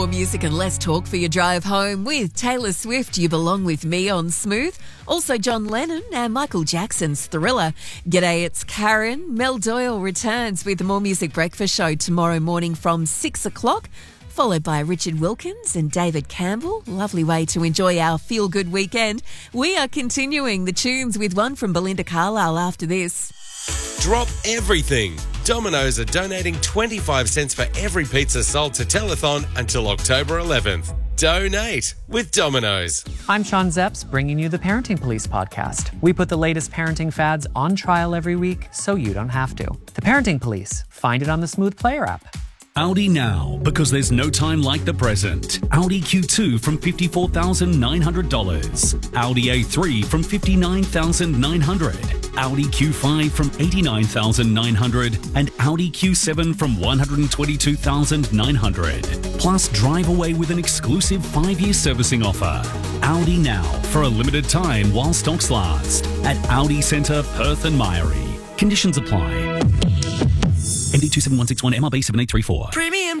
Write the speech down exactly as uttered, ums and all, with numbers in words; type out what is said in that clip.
More music and less talk for your drive home with Taylor Swift, You Belong With Me on Smooth. Also John Lennon and Michael Jackson's Thriller. G'day, it's Karen. Mel Doyle returns with the More Music Breakfast Show tomorrow morning from six o'clock, followed by Richard Wilkins and David Campbell. Lovely way to enjoy our feel-good weekend. We are continuing the tunes with one from Belinda Carlisle after this. Drop everything. Domino's are donating twenty-five cents for every pizza sold to Telethon until October eleventh. Donate with Domino's. I'm Sean Zepps, bringing you the Parenting Police podcast. We put the latest parenting fads on trial every week so you don't have to. The Parenting Police. Find it on the Smooth Player app. Audi now, because there's no time like the present. Audi Q two from fifty-four thousand nine hundred dollars. Audi A three from fifty-nine thousand nine hundred dollars. Audi Q five from eighty-nine thousand nine hundred dollars. And Audi Q seven from one hundred twenty-two thousand nine hundred dollars. Plus, drive away with an exclusive five-year servicing offer. Audi now, for a limited time while stocks last. At Audi Centre, Perth and Myrie. Conditions apply. M D two seven one six one M R B seven eight three four. Premium